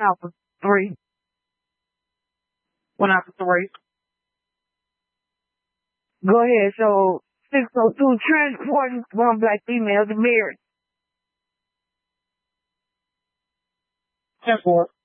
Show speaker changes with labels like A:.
A: out for 3. Went out for 3. Go ahead. So 602 transporting 1 black female to marriage.
B: 10-4.